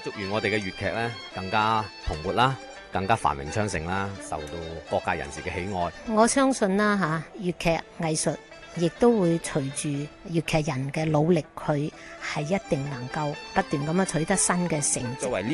祝願我哋嘅粵劇咧更加蓬勃啦，更加繁榮昌盛啦，受到各界人士嘅喜愛。 我相信啦粵劇藝術亦都會隨住粵劇人嘅努力，佢係一定能夠不斷咁樣取得新嘅成績。